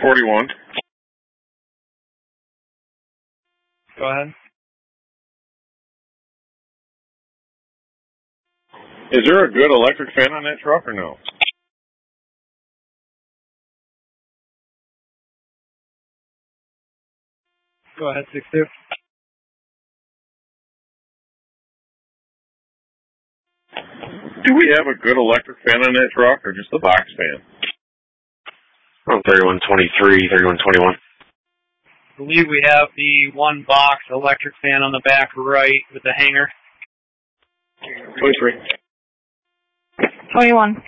41. Go ahead. Is there a good electric fan on that truck or no? Go ahead, 62. Do we have a good electric fan on that truck or just a box fan? 3123, 3121. I believe we have the one box electric fan on the back right with the hanger. 23. 21.